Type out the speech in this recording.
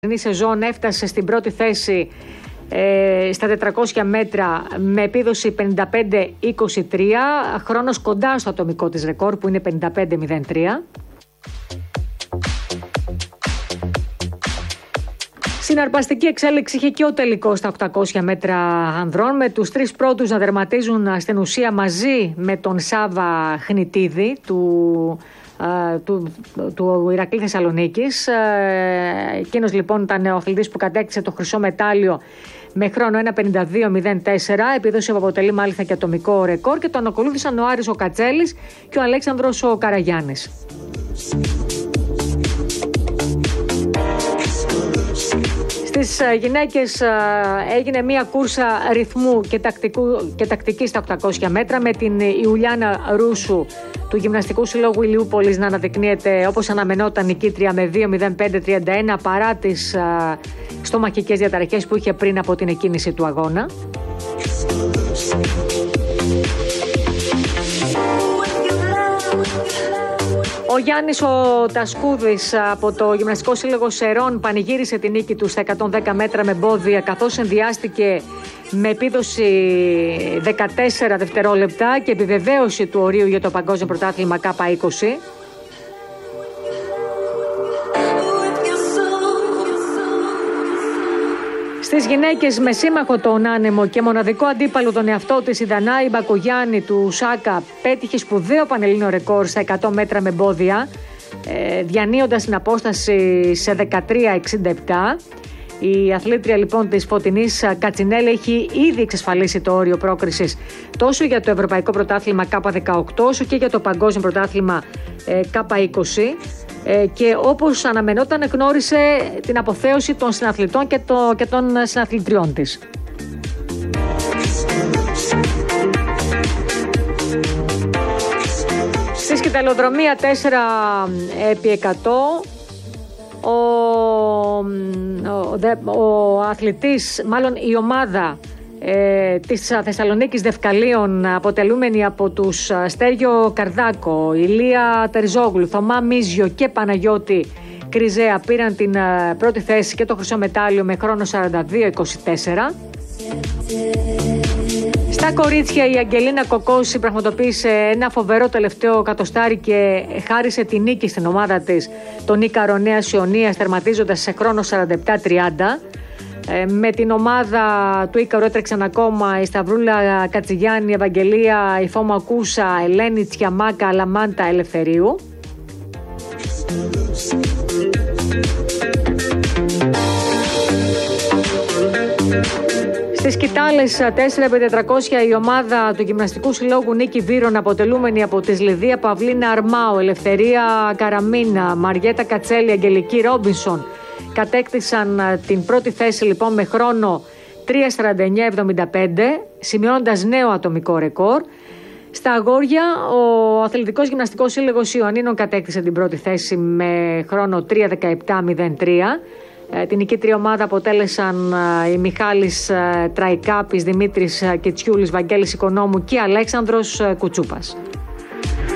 Η σεζόν έφτασε στην πρώτη θέση στα 400 μέτρα με επίδοση 55-23, χρόνος κοντά στο ατομικό της ρεκόρ που είναι 55-03. Συναρπαστική εξέλιξη είχε και ο τελικός στα 800 μέτρα ανδρών, με τους τρεις πρώτους να δερματίζουν στην ουσία μαζί με τον Σάβα Χνητίδη του Ηρακλή Θεσσαλονίκης. Εκείνος λοιπόν ήταν ο αθλητής που κατέκτησε το χρυσό μετάλλιο με χρόνο 1.52.04, επίδοση που αποτελεί μάλιστα και ατομικό ρεκόρ, και τον ακολούθησαν ο Άρης ο Κατσέλης και ο Αλέξανδρος ο Καραγιάννης. Στις γυναίκες έγινε μια κούρσα ρυθμού και τακτική στα 800 μέτρα, με την Ιουλιάνα Ρούσου του Γυμναστικού Συλλόγου Ηλιούπολης να αναδεικνύεται όπως αναμενόταν νικήτρια με 2.05.31 παρά τις στομαχικές διαταραχές που είχε πριν από την εκκίνηση του αγώνα. Ο Γιάννης ο Τασκούδης από το Γυμναστικό Σύλλογο Σερών πανηγύρισε την νίκη του στα 110 μέτρα με μπόδια, καθώς ενδιάστηκε με επίδοση 14 δευτερόλεπτα και επιβεβαίωση του ορίου για το Παγκόσμιο Πρωτάθλημα K20. Στις γυναίκες, με σύμμαχο τον άνεμο και μοναδικό αντίπαλο τον εαυτό της, η Δανάη Μπακογιάννη του Σάκα πέτυχε σπουδαίο πανελλήνιο ρεκόρ στα 100 μέτρα με μπόδια, διανύοντας την απόσταση σε 13.67. Η αθλήτρια λοιπόν της Φωτεινής Κατσινέλη έχει ήδη εξασφαλίσει το όριο πρόκρισης τόσο για το Ευρωπαϊκό Πρωτάθλημα K18 όσο και για το Παγκόσμιο Πρωτάθλημα K20. Και όπως αναμενόταν, γνώρισε την αποθέωση των συναθλητών και των συναθλητριών της. Στη σκηταλοδρομία 4x100 ο αθλητής, μάλλον η ομάδα της Θεσσαλονίκης Δευκαλίων, αποτελούμενη από τους Στέργιο Καρδάκο, Ηλία Τερζόγλου, Θωμά Μίζιο και Παναγιώτη Κριζέα, πήραν την πρώτη θέση και το χρυσό μετάλλιο με χρόνο 42-24. Στα κορίτσια, η Αγγελίνα Κοκόση πραγματοποίησε ένα φοβερό τελευταίο κατοστάρι και χάρισε τη νίκη στην ομάδα της, τον Ίκαρο Νέας Ιωνίας, τερματίζοντας σε χρόνο 47-30. Με την ομάδα του Ίκαρου έτρεξαν ακόμα η Σταυρούλα Κατσιγιάννη, Ευαγγελία, η Φώμα Κούσα, Ελένη Τσιαμάκα, Αλαμάντα Ελευθερίου. Στις σκητάλες 4x400 η ομάδα του Γυμναστικού Συλλόγου Νίκη Βύρων, αποτελούμενη από τη Λιδία Παυλίνα Αρμάου, Ελευθερία Καραμίνα, Μαριέτα Κατσέλη, Αγγελική Ρόμπινσον, κατέκτησαν την πρώτη θέση λοιπόν με χρόνο 3.49.75, σημειώνοντας νέο ατομικό ρεκόρ. Στα αγόρια, ο Αθλητικός Γυμναστικός Σύλλογος Ιωαννίνων κατέκτησε την πρώτη θέση με χρόνο 3.17.03. Την νικήτρια ομάδα αποτέλεσαν οι Μιχάλης Τραϊκάπης, Δημήτρης Κετσιούλης, Βαγγέλης Οικονόμου και Αλέξανδρος Κουτσούπας.